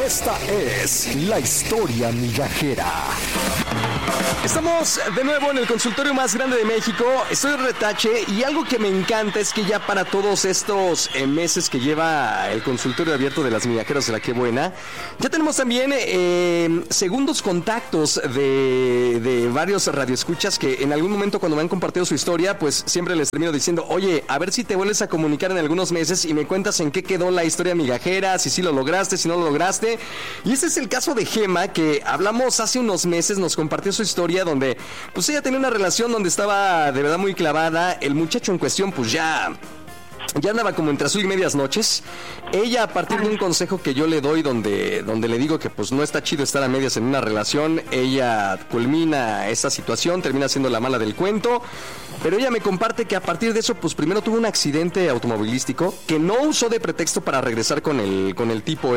Esta es la historia migajera. Estamos de nuevo en el consultorio más grande de México. Estoy de retache y algo que me encanta es que ya para todos estos meses que lleva el consultorio abierto de las migajeras de la Qué Buena, ya tenemos también segundos contactos de varios radioescuchas que en algún momento cuando me han compartido su historia, pues siempre les termino diciendo, oye, a ver si te vuelves a comunicar en algunos meses y me cuentas en qué quedó la historia migajera, si sí lo lograste, si no lo lograste. Y este es el caso de Gema, que hablamos hace unos meses, nos compartió su historia donde pues ella tenía una relación donde estaba de verdad muy clavada. El muchacho en cuestión pues ya andaba como entre azul y medias noches. Ella, a partir de un consejo que yo le doy donde le digo que pues no está chido estar a medias en una relación, ella culmina esa situación, termina siendo la mala del cuento. Pero ella me comparte que a partir de eso, pues primero tuvo un accidente automovilístico que no usó de pretexto para regresar con el tipo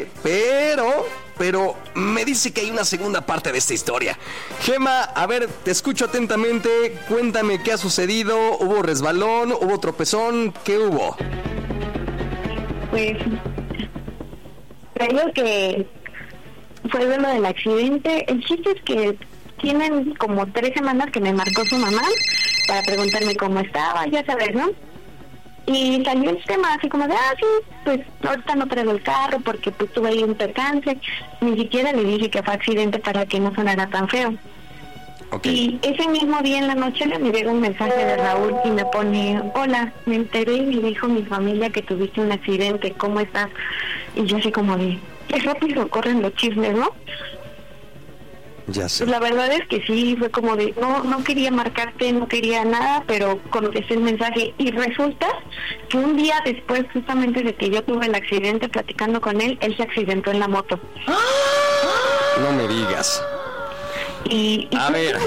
pero me dice que hay una segunda parte de esta historia. Gema, a ver, te escucho atentamente, cuéntame qué ha sucedido, ¿hubo resbalón, hubo tropezón, qué hubo? Pues, creo que fue de lo del accidente. El chiste es que tienen como 3 semanas que me marcó su mamá para preguntarme cómo estaba, ya sabes, ¿no? Y salió el tema así como de, sí, pues ahorita no traigo el carro porque pues tuve ahí un percance. Ni siquiera le dije que fue accidente para que no sonara tan feo. Okay. Y ese mismo día en la noche me llega un mensaje de Raúl y me pone, hola, me enteré y me dijo mi familia que tuviste un accidente, ¿cómo estás? Y yo así como de, qué rápido corren los chismes, ¿no? Ya sé. Pues la verdad es que sí, fue como de, no quería marcarte, no quería nada, pero contesté el mensaje y resulta que un día después, justamente de que yo tuve el accidente platicando con él se accidentó en la moto. No me digas. Y a ver,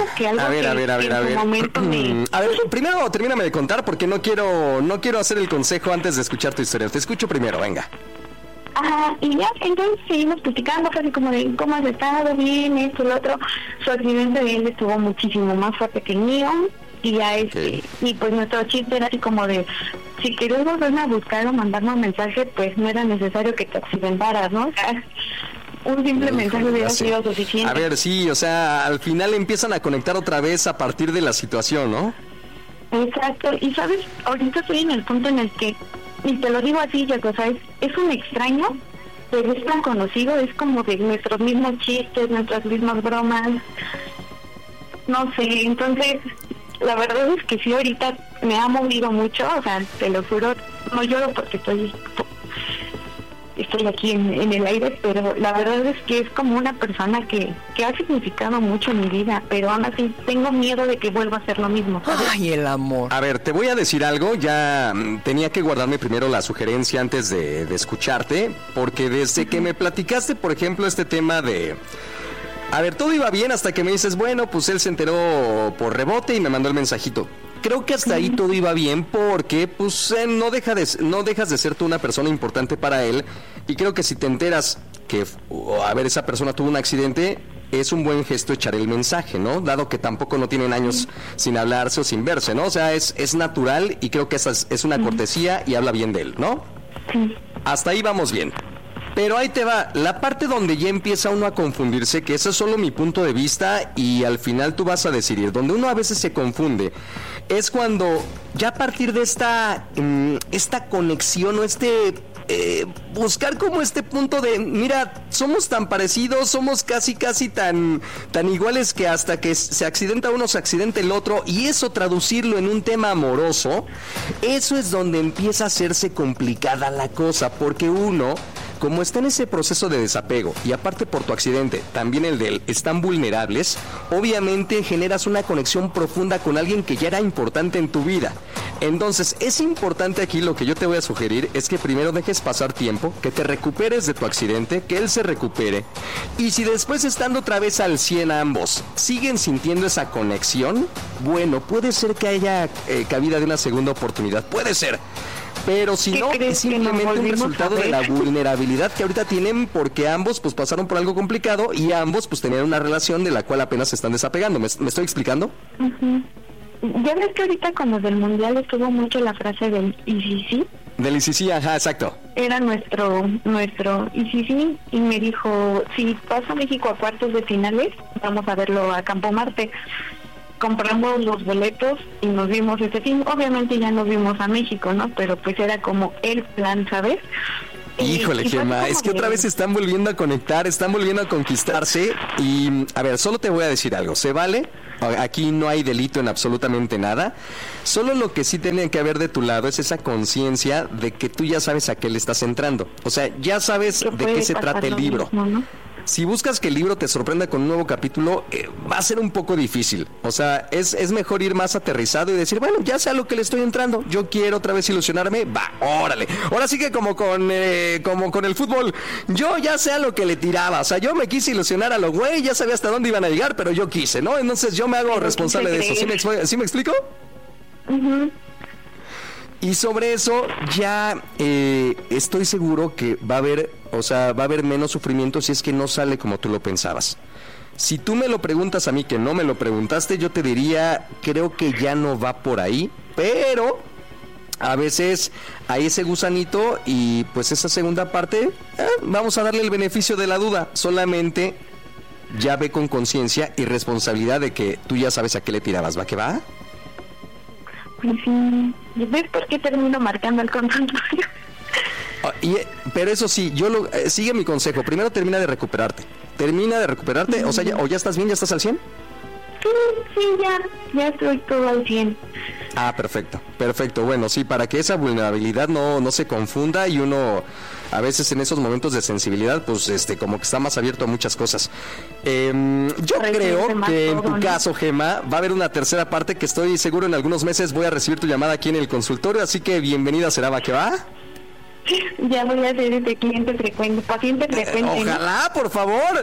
primero termíname de contar porque no quiero hacer el consejo antes de escuchar tu historia. Te escucho primero, venga. Y ya, entonces seguimos platicando, casi como de cómo has estado, bien, esto, lo otro. Su accidente de él estuvo muchísimo más fuerte que el mío. Y ya y pues nuestro chiste era así como de, si quieres volverme a buscar o mandarme un mensaje, pues no era necesario que te accidentaras, ¿no? O sea, un simple mensaje hubiera sido suficiente. A ver, sí, o sea, al final empiezan a conectar otra vez a partir de la situación, ¿no? Exacto, y sabes, ahorita estoy en el punto en el que, y te lo digo así, ya o sea, es un extraño, pero es tan conocido, es como de nuestros mismos chistes, nuestras mismas bromas, no sé, entonces, la verdad es que sí, ahorita me ha movido mucho, o sea, te lo juro, no lloro porque estoy aquí en el aire, pero la verdad es que es como una persona que ha significado mucho en mi vida, pero aún así tengo miedo de que vuelva a hacer lo mismo, ¿sabes? Ay, el amor. A ver, te voy a decir algo, ya tenía que guardarme primero la sugerencia antes de escucharte, porque desde que me platicaste, por ejemplo, este tema de... A ver, todo iba bien hasta que me dices, bueno, pues él se enteró por rebote y me mandó el mensajito. Creo que hasta ahí todo iba bien porque pues no dejas de ser tú una persona importante para él, y creo que si te enteras que esa persona tuvo un accidente, es un buen gesto echar el mensaje, ¿no? Dado que tampoco no tienen años sin hablarse o sin verse, ¿no? O sea, es natural y creo que esa es una cortesía y habla bien de él, ¿no? Sí. Hasta ahí vamos bien. Pero ahí te va, la parte donde ya empieza uno a confundirse, que eso es solo mi punto de vista y al final tú vas a decidir, donde uno a veces se confunde, es cuando ya a partir de esta conexión o buscar como este punto de, mira, somos tan parecidos, somos casi tan iguales que hasta que se accidenta uno, se accidenta el otro, y eso traducirlo en un tema amoroso, eso es donde empieza a hacerse complicada la cosa, porque uno, como está en ese proceso de desapego, y aparte por tu accidente, también el de él, están vulnerables, obviamente generas una conexión profunda con alguien que ya era importante en tu vida. Entonces, es importante aquí, lo que yo te voy a sugerir es que primero dejes pasar tiempo, que te recuperes de tu accidente, que él se recupere, y si después, estando otra vez al 100 ambos, siguen sintiendo esa conexión, bueno, puede ser que haya cabida de una segunda oportunidad, puede ser. Pero si no, es simplemente un resultado de la vulnerabilidad que ahorita tienen, porque ambos pues pasaron por algo complicado y ambos pues tenían una relación de la cual apenas se están desapegando. ¿Me estoy explicando? Uh-huh. Ya ves que ahorita con los del mundial estuvo mucho la frase del y sí, Del ICC, ajá, exacto. Era nuestro ICC, y me dijo, si pasa México a cuartos de finales, vamos a verlo a Campo Marte. Compramos los boletos y nos vimos ese fin. Obviamente ya nos vimos a México, ¿no? Pero pues era como el plan, ¿sabes? Híjole, Gemma, es que otra vez están volviendo a conectar, están volviendo a conquistarse. Y, a ver, solo te voy a decir algo, ¿se vale? Aquí no hay delito en absolutamente nada. Solo lo que sí tiene que haber de tu lado es esa conciencia de que tú ya sabes a qué le estás entrando. O sea, ya sabes de qué se trata el libro. Mismo, ¿no? Si buscas que el libro te sorprenda con un nuevo capítulo, va a ser un poco difícil. O sea, es mejor ir más aterrizado y decir, bueno, ya sé a lo que le estoy entrando. Yo quiero otra vez ilusionarme. Va, órale. Ahora sí que como con el fútbol, yo ya sé a lo que le tiraba. O sea, yo me quise ilusionar a lo güey, ya sabía hasta dónde iban a llegar, pero yo quise, ¿no? Entonces yo me hago responsable de eso. ¿Sí me explico? Uh-huh. Y sobre eso ya estoy seguro que va a haber menos sufrimiento si es que no sale como tú lo pensabas. Si tú me lo preguntas a mí, que no me lo preguntaste, yo te diría, creo que ya no va por ahí, pero a veces hay ese gusanito y pues esa segunda parte, vamos a darle el beneficio de la duda. Solamente ya ve con conciencia y responsabilidad de que tú ya sabes a qué le tirabas, ¿va que va? Pues sí, ¿ves por qué termino marcando el consultorio? Pero eso sí, sigue mi consejo. Primero termina de recuperarte. O sea, ya estás bien, ya estás al 100. Sí, ya estoy todo al 100. Ah, perfecto. Bueno, sí, para que esa vulnerabilidad no se confunda y uno a veces en esos momentos de sensibilidad, pues como que está más abierto a muchas cosas. Yo creo que en tu caso, Gemma, va a haber una tercera parte que estoy seguro en algunos meses voy a recibir tu llamada aquí en el consultorio, así que bienvenida será, ¿va que va? Ya voy a ser paciente frecuente. Ojalá, ¿no? Por favor,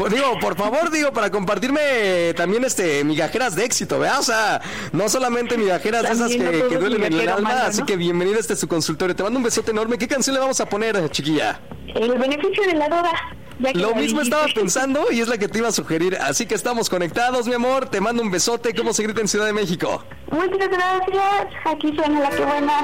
para compartirme también migajeras de éxito, ¿verdad? O sea, no solamente migajeras de esas que duelen en el alma, así que bienvenida a su consultorio. Te mando un besote enorme. ¿Qué canción le vamos a poner, chiquilla? El beneficio de la duda. Lo mismo estaba pensando y es la que te iba a sugerir, así que estamos conectados, mi amor. Te mando un besote. ¿Cómo se grita en Ciudad de México? Muchas gracias. Aquí suena la que buena.